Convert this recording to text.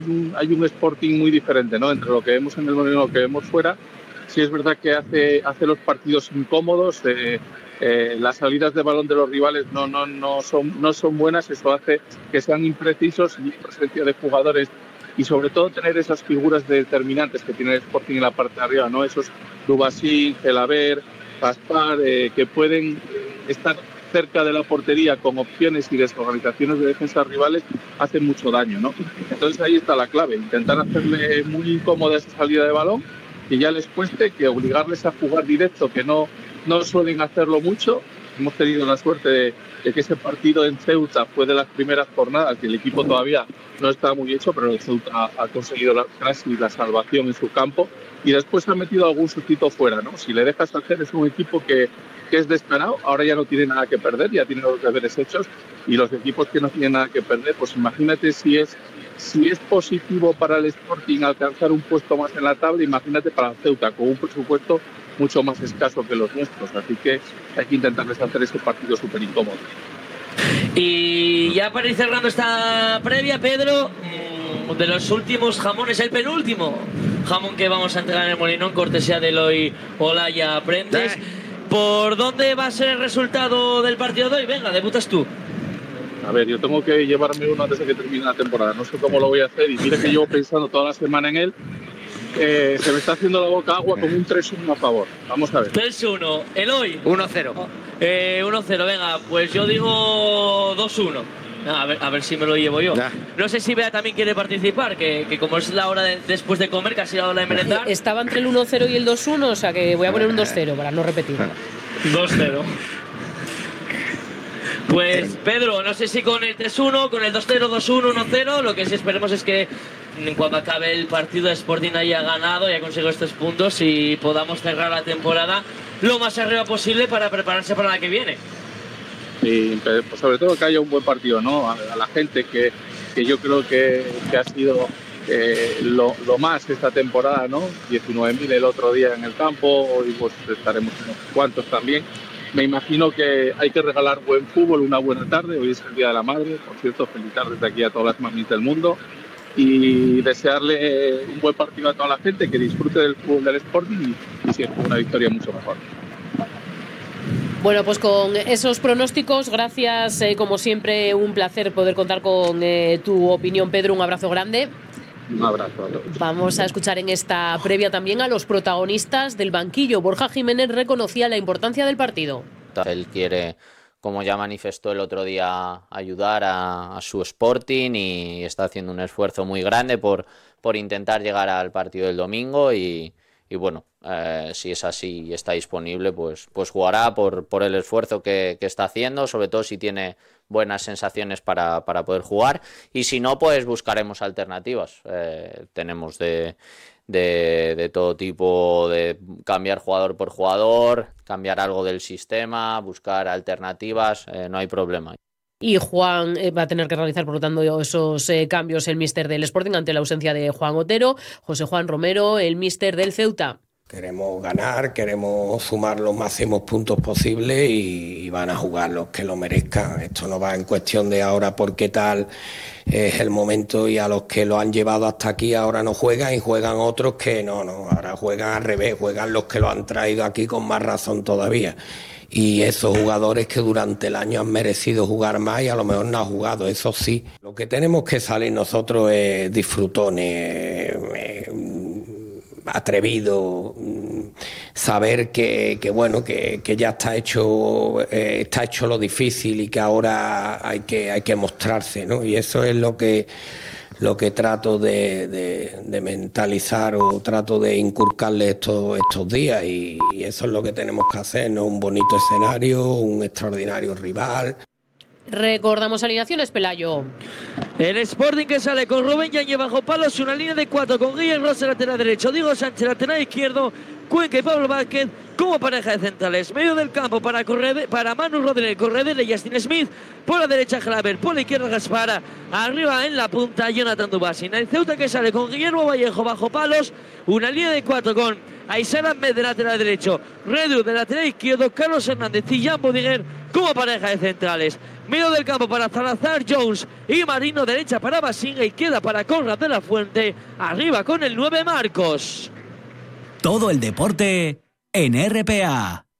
hay un Sporting muy diferente, ¿no? Entre lo que vemos en el Molinón y lo que vemos fuera. Sí es verdad que hace los partidos incómodos, las salidas de balón de los rivales no son buenas, eso hace que sean imprecisos y presencia de jugadores y sobre todo tener esas figuras determinantes que tiene el Sporting en la parte de arriba, ¿no? Esos Dubasín, Gelaber, Gaspar, que pueden estar cerca de la portería con opciones y desorganizaciones de defensas rivales, hacen mucho daño, ¿no? Entonces ahí está la clave, intentar hacerle muy incómoda esa salida de balón, que ya les cueste, que obligarles a jugar directo, que no suelen hacerlo mucho. Hemos tenido la suerte de que ese partido en Ceuta fue de las primeras jornadas y el equipo todavía no está muy hecho, pero el Ceuta ha conseguido casi la salvación en su campo y después ha metido algún sustito fuera, ¿no? Si le dejas hacer, es un equipo que es descarado, ahora ya no tiene nada que perder, ya tiene los deberes hechos y los equipos que no tienen nada que perder, pues imagínate si es positivo para el Sporting alcanzar un puesto más en la tabla, imagínate para el Ceuta, con un presupuesto mucho más escaso que los nuestros. Así que hay que intentarles hacer ese partido súper incómodo. Y ya para ir cerrando esta previa, Pedro, de los últimos jamones, el penúltimo jamón que vamos a entregar en el Molinón, cortesía de Eloy Olaya Prendes. ¿Por dónde va a ser el resultado del partido de hoy? Venga, debutas tú. A ver, yo tengo que llevarme uno antes de que termine la temporada. No sé cómo lo voy a hacer y mira que llevo pensando toda la semana en él. Se me está haciendo la boca agua con un 3-1 a favor. Vamos a ver. 3-1. Eloy. 1-0. 1-0, venga, pues yo digo 2-1. A ver si me lo llevo yo. No sé si Bea también quiere participar, que como es la hora después de comer, casi la hora de merendar. Estaba entre el 1-0 y el 2-1, o sea que voy a poner un 2-0 para no repetir. 2-0. Pues Pedro, no sé si con el 3-1, con el 2-0, 2-1, 1-0, lo que sí esperemos es que cuando acabe el partido Sporting haya ganado y haya conseguido estos puntos y podamos cerrar la temporada lo más arriba posible para prepararse para la que viene. Y pues sobre todo que haya un buen partido, ¿no? A la gente que yo creo que ha sido lo más esta temporada, ¿no? 19.000 el otro día en el campo, hoy pues estaremos unos cuantos también. Me imagino que hay que regalar buen fútbol, una buena tarde. Hoy es el Día de la Madre, por cierto, felicitar desde aquí a todas las mamis del mundo y desearle un buen partido a toda la gente, que disfrute del fútbol del Sporting y siempre una victoria mucho mejor. Bueno, pues con esos pronósticos, gracias, como siempre, un placer poder contar con tu opinión, Pedro. Un abrazo grande. Un abrazo a todos. Vamos a escuchar en esta previa también a los protagonistas del banquillo. Borja Jiménez reconocía la importancia del partido. Él quiere, como ya manifestó el otro día, ayudar a su Sporting y está haciendo un esfuerzo muy grande por intentar llegar al partido del domingo y bueno, si es así y está disponible, pues jugará por el esfuerzo que está haciendo, sobre todo si tiene buenas sensaciones para poder jugar, y si no, pues buscaremos alternativas. Tenemos de todo tipo, de cambiar jugador por jugador, cambiar algo del sistema, buscar alternativas, no hay problema. Y Juan va a tener que realizar, por lo tanto, esos cambios el míster del Sporting ante la ausencia de Juan Otero. José Juan Romero, el míster del Ceuta. Queremos ganar, queremos sumar los máximos puntos posibles y van a jugar los que lo merezcan. Esto no va en cuestión de ahora porque tal es el momento y a los que lo han llevado hasta aquí ahora no juegan y juegan otros que no, ahora juegan al revés, juegan los que lo han traído aquí con más razón todavía. Y esos jugadores que durante el año han merecido jugar más y a lo mejor no han jugado, eso sí. Lo que tenemos que salir nosotros es disfrutones, atrevido, saber que ya está hecho lo difícil y que ahora hay que mostrarse, ¿no? Y eso es lo que trato de mentalizar o trato de inculcarle estos días y eso es lo que tenemos que hacer, ¿no? Un bonito escenario, un extraordinario rival. Recordamos alineaciones, Pelayo. El Sporting que sale con Rubén Yañez bajo palos, una línea de 4 con Guillermo Rosa lateral derecho, Diego Sánchez lateral izquierdo, Cuenca y Pablo Vázquez como pareja de centrales. Medio del campo para Manu Rodríguez, Corredera y Justin Smith. Por la derecha Gelaber, por la izquierda Gaspara. Arriba en la punta Jonathan Dubasín. El Ceuta que sale con Guillermo Vallejo bajo palos, una línea de 4 con Aysar Ahmed de lateral derecho, Redu de lateral izquierdo, Carlos Hernández y Jan Bodiger como pareja de centrales. Medio del campo para Salazar, Jones y Marino, derecha para Basinga, izquierda para Conrad de la Fuente, arriba con el 9 Marcos. Todo el deporte en RPA.